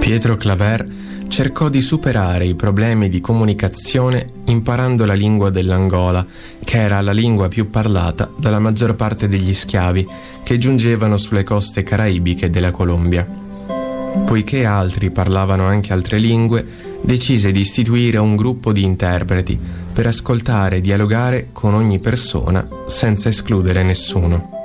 Pietro Claver cercò di superare i problemi di comunicazione imparando la lingua dell'Angola, che era la lingua più parlata dalla maggior parte degli schiavi che giungevano sulle coste caraibiche della Colombia. Poiché altri parlavano anche altre lingue, decise di istituire un gruppo di interpreti per ascoltare e dialogare con ogni persona senza escludere nessuno.